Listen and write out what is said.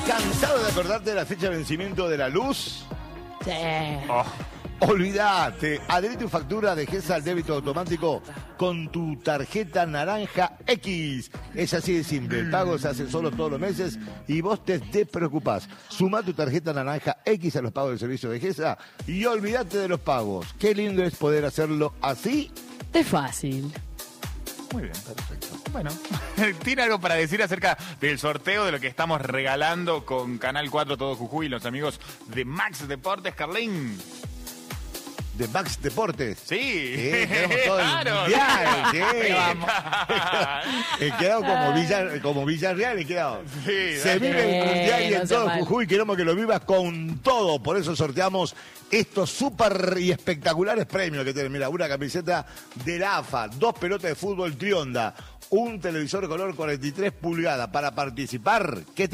¿Cansado de acordarte de la fecha de vencimiento de la luz? Sí. Oh, olvídate. Adherí tu factura de GESA al débito automático con tu tarjeta Naranja X. Es así de simple. El pago se hace solo todos los meses y vos te despreocupás. Suma tu tarjeta Naranja X a los pagos del servicio de GESA y olvídate de los pagos. Qué lindo es poder hacerlo así. Es fácil. Muy bien, perfecto. Bueno, ¿tiene algo para decir acerca del sorteo de lo que estamos regalando con Canal 4 Todo Jujuy y los amigos de Max Deportes, Carlín? De Max Deportes. Sí. Tenemos todo el Claro. mundial. Sí. Ahí vamos. He quedado como Villarreal, he quedado. Sí, Se vive el mundial y no en sea todo mal. Jujuy queremos que lo vivas con todo. Por eso sorteamos estos súper y espectaculares premios que tienen. Mira, una camiseta del AFA, 2 pelotas de fútbol Trionda, un televisor color 43 pulgadas. Para participar, ¿qué